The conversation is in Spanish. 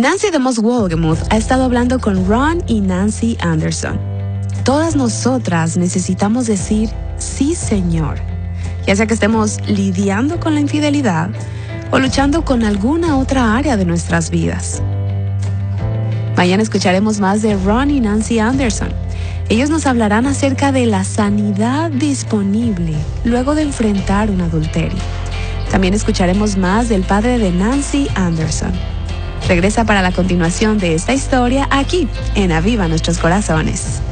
Nancy DeMoss Wolgemuth ha estado hablando con Ron y Nancy Anderson. Todas nosotras necesitamos decir sí, Señor, ya sea que estemos lidiando con la infidelidad o luchando con alguna otra área de nuestras vidas. Mañana escucharemos más de Ron y Nancy Anderson. Ellos nos hablarán acerca de la sanidad disponible luego de enfrentar un adulterio. También escucharemos más del padre de Nancy Anderson. Regresa para la continuación de esta historia aquí en Aviva Nuestros Corazones.